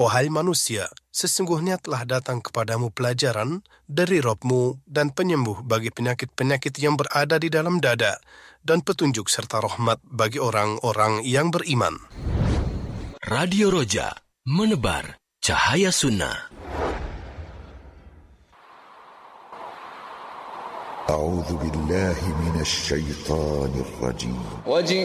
Wahai manusia, sesungguhnya telah datang kepadamu pelajaran dari Rabb-Mu dan penyembuh bagi penyakit-penyakit yang berada di dalam dada, dan petunjuk serta rahmat bagi orang-orang yang beriman. Radio Roja, menebar cahaya sunnah. أعوذ بالله من الشيطان الرجيم